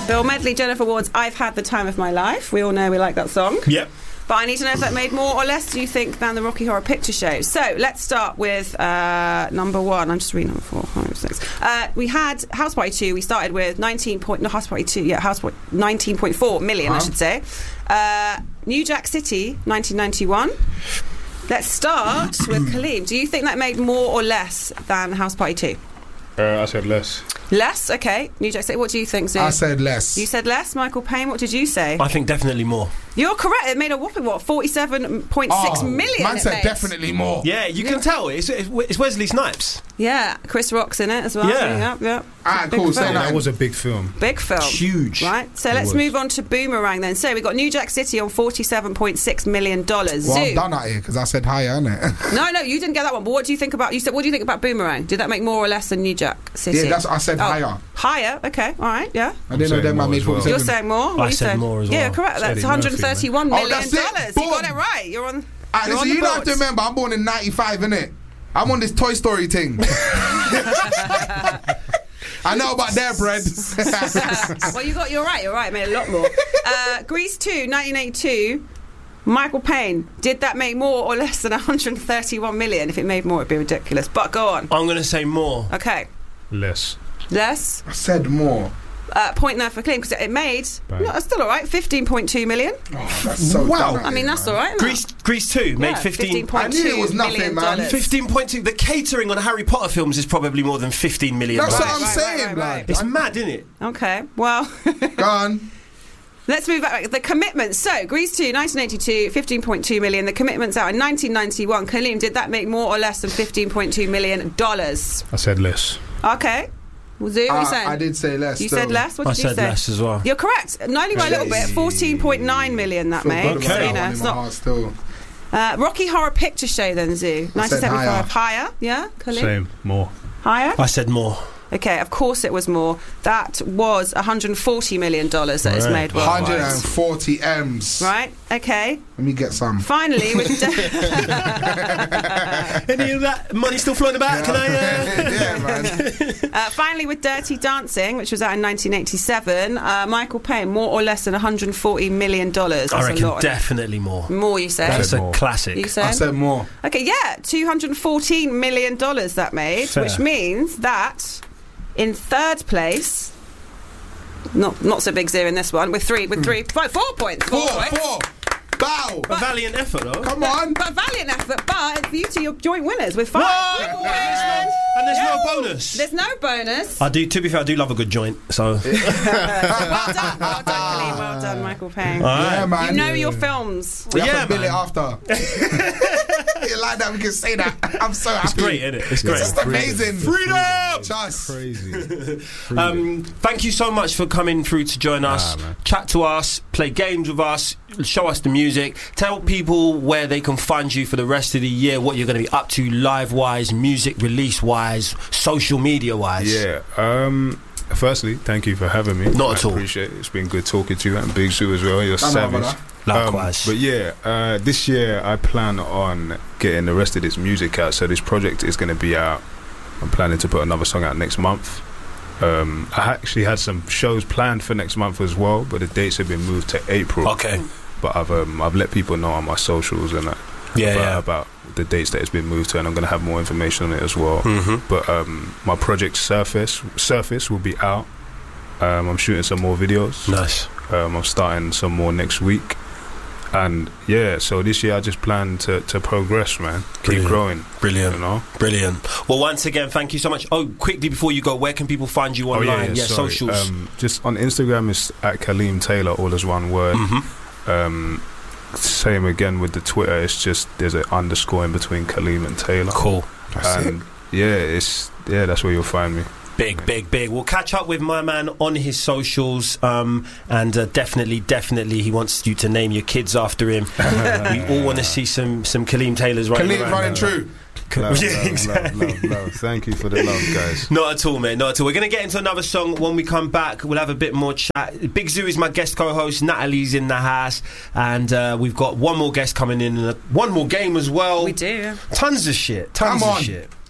Bill Medley, Jennifer Ward's I've Had the Time of My Life. We all know we like that song. Yep. But I need to know if that made more or less, do you think, than the Rocky Horror Picture Show? So let's start with number one. I'm just reading number 4, 5, 6. We had House Party 2. We started with House Party 2. Yeah, 19.4 million, I should say. New Jack City, 1991. Let's start with Kaleem. Do you think that made more or less than House Party 2? I said less. Less? Okay. New Jack City. What do you think, Zoo? I said less. You said less? Michael Payne, what did you say? I think definitely more. You're correct. It made a whopping, 47.6 million. Man said definitely more. Yeah, you can tell. It's Wesley Snipes. Yeah, Chris Rock's in it as well. Yeah. Alright, cool. So that was a big film. Big film. Huge. Right, so let's move on to Boomerang then. So we got New Jack City on $47.6 million. Well, I'm done out here because I said higher, innit? No, you didn't get that one. But what do you think about? What do you think about Boomerang? Did that make more or less than New Jack City? Yeah, I said higher. Higher. Okay. All right. Yeah. I didn't know them. I made 47. You're saying more. What I said more as well. Yeah, correct. That's $131 million. That's it. You got it right. You're on. Listen, you don't have to remember. I'm born in '95, innit? I'm on this Toy Story thing. I know about their bread. Well, you're right. It made a lot more. Grease 2, 1982. Michael Payne, did that make more or less than 131 million? If it made more, it'd be ridiculous. But go on. I'm going to say more. Okay. Less. Less? I said more. Point there for Kaleem, because it made, that's still all right, 15.2 million. Oh, that's so wow. dumb, I mean, that's all right. Grease 2 made 15. I knew it was nothing, man. 15.2. The catering on Harry Potter films is probably more than 15 million. That's what I'm saying, right. It's mad, isn't it? Okay, well. Go on. Let's move back. The Commitments. So, Grease 2, 1982, 15.2 million. The Commitments out in 1991. Kaleem, did that make more or less than $15.2 million? I said less. Okay. Well, Zoo, what are you saying? I did say less. You said less? What did you say? I said less as well. You're correct. Only by a little bit. 14.9 million that made. Okay. So, it's not. Rocky Horror Picture Show then, Zoo. 1975. Higher. Yeah? Kaleem? Same. More. Higher? I said more. Okay, of course it was more. That was $140 million that it's made. 140 M's. Right, okay. Let me get some. Finally, with any of that money still floating about? Can I? Yeah, man. Finally, with Dirty Dancing, which was out in 1987, Michael Payne, more or less than $140 million. That's I reckon a lot. definitely more. More, you say? That's a classic. You say? I said more. Okay, yeah, $214 million that made, Fair. which means that in third place, not so big Zero in this one, with 4 points. 4 points. 4. Bow. A valiant effort, though. Come on. But valiant effort, but for you two, you're joint winners with 5. And there's no bonus. There's no bonus. To be fair, I do love a good joint, so. Well done, Kaleem. Well done, Michael Payne. Yeah, man. You know your films. We have to bill it after. You like that? We can say that. I'm so happy. It's great, isn't it? It's great. It's just amazing. Freedom! Just Crazy. Thank you so much for coming through to join us, chat to us, play games with us, show us the music, tell people where they can find you for the rest of the year, what you're going to be up to live-wise, music release-wise, social media-wise. Yeah. Firstly, thank you for having me. Not at all. I appreciate it. It's been good talking to you and Big Zoo as well. You're savage. Likewise. But yeah, this year I plan on getting the rest of this music out. So this project is going to be out. I'm planning to put another song out next month. I actually had some shows planned for next month as well, but the dates have been moved to April. Okay. But I've let people know on my socials and about the dates that it's been moved to, and I'm going to have more information on it as well. But my project Surface will be out. I'm shooting some more videos. Nice. I'm starting some more next week. And yeah, so this year I just plan to progress, man. Keep growing. Brilliant. You know? Brilliant. Well, once again, thank you so much. Oh, quickly before you go, where can people find you online? Socials. Just on Instagram, it's at Kaleem Taylor, all as one word. Same again with the Twitter. It's just there's an underscore in between Kaleem and Taylor. Cool. And that's where you'll find me. Big. We'll catch up with my man on his socials, and definitely he wants you to name your kids after him. We all want to see some Kaleem Taylors running around. Kaleem running true. Love. Thank you for the love, guys. Not at all, mate. Not at all. We're going to get into another song. When we come back, we'll have a bit more chat. Big Zoo is my guest co-host. Natalie's in the house, and we've got one more guest coming in, and one more game as well. We do. Tons of shit. Tons of shit.